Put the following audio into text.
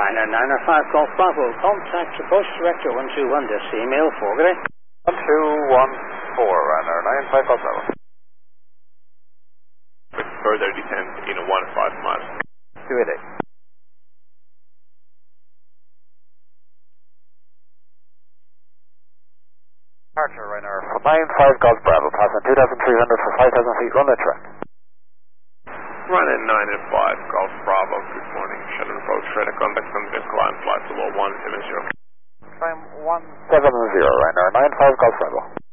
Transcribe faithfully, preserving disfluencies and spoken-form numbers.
Ryanair nine oh five Golf Bravo, contact approach director one two one, this email for good day. one two one four, Ryanair nine five Golf Bravo. With further descent in one five miles. two eight eight. Departure, Ryanair nine five Golf Bravo, passing two thousand three hundred for five thousand feet, run the track. Ryanair nine and five Golf Bravo, good morning. Shannon approach, radar contact on the climb, flight below one seven zero. Climb one seven zero, Ryanair nine five Golf Bravo.